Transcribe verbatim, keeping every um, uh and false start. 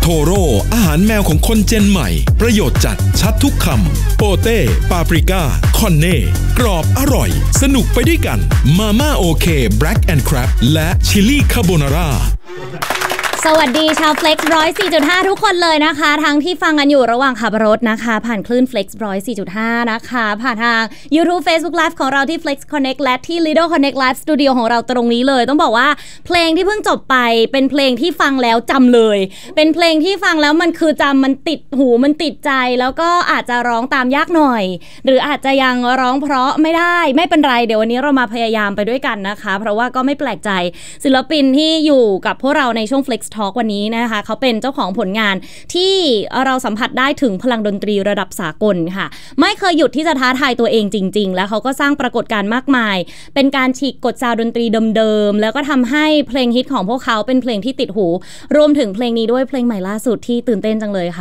โทโร่อาหารแมวของคนเจนใหม่ประโยชน์จัดชัดทุกคำโปเต้ปาปริก้าคอนเน่กรอบอร่อยสนุกไปด้วยกันมาม่าโอเคแบล็กแอนด์คราบและชิลลี่คาโบนาร่าสวัสดีชาว Flex หนึ่งร้อยสี่จุดห้า ทุกคนเลยนะคะทั้งที่ฟังกันอยู่ระหว่างขับรถนะคะผ่านคลื่น Flex หนึ่งร้อยสี่จุดห้า นะคะผ่านทาง YouTube Facebook Live ของเราที่ Flex Connect และที่ Lido Connect Live Studio ของเราตรงนี้เลยต้องบอกว่าเพลงที่เพิ่งจบไปเป็นเพลงที่ฟังแล้วจำเลยเป็นเพลงที่ฟังแล้วมันคือจำมันติดหูมันติดใจแล้วก็อาจจะร้องตามยากหน่อยหรืออาจจะยังร้องเพราะไม่ได้ไม่เป็นไรเดี๋ยววันนี้เรามาพยายามไปด้วยกันนะคะเพราะว่าก็ไม่แปลกใจศิลปินที่อยู่กับพวกเราในช่วง Flex Talk วันนี้นะคะเขาเป็นเจ้าของผลงานที่เราสัมผัสได้ถึงพลังดนตรีระดับสากลค่ะไม่เคยหยุดที่จะท้าทายตัวเองจริงๆแล้วเขาก็สร้างปรากฏการณ์มากมายเป็นการฉีกกฎซาวด์ดนตรีเดิมๆแล้วก็ทำให้เพลงฮิตของพวกเขาเป็นเพลงที่ติดหูรวมถึงเพลงนี้ด้วยเพลงใหม่ล่าสุดที่ตื่นเต้นจังเลยค่ะ